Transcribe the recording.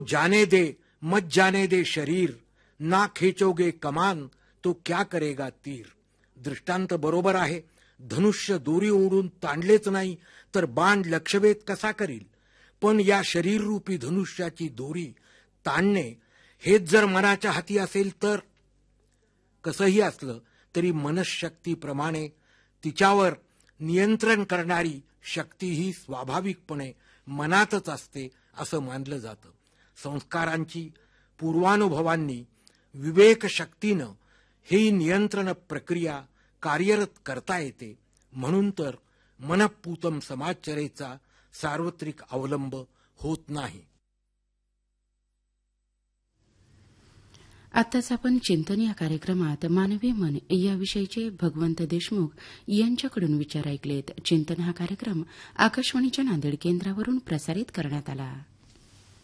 जाने दे मत जाने दे शरीर, ना खेचोगे कमान तो क्या करेगा तीर. दृष्टांत बरोबर आहे. धनुष्य दोरी ओढून ताणलेच नाही तर बाण लक्ष्यभेद कसा करील. पण या शरीररूपी धनुष्याची दोरी ताणणे हेच जर मनाच्या हाती असेल तर. कसंही असलं तरी मनशक्तीप्रमाणे तिच्यावर नियंत्रण करणारी शक्ती ही स्वाभाविकपणे मनातच असते असं मानलं जातं. संस्कारांची, पूर्वानुभवांनी, विवेकशक्तीनं ही नियंत्रण प्रक्रिया कार्यरत करता येते. म्हणून तर मनःपूतं समाजचरेचा सार्वत्रिक अवलंब होत नाही. आताच आपण चिंतन या कार्यक्रमात मानवी मन याविषयीचे भगवंत देशमुख यांच्याकडून विचार ऐकलेत. चिंतन हा कार्यक्रम आकाशवाणीच्या नांदेड केंद्रावरून प्रसारित करण्यात आला.